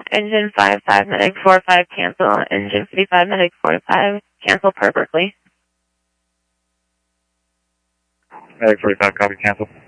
Engine 55, medic 45, cancel. Engine 55, medic 45, cancel per Berkeley. Medic 45, copy, cancel.